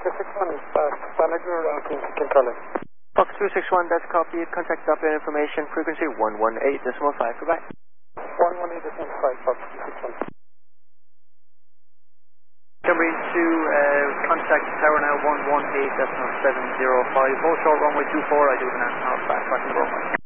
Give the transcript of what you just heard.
261 is manager control. Fox 261, that's copied. Contact update information, frequency 118.5. Goodbye. 118.5, Fox 261. Cambridge to contact tower now 118.705. Hold short runway 24, I do an half back, runway.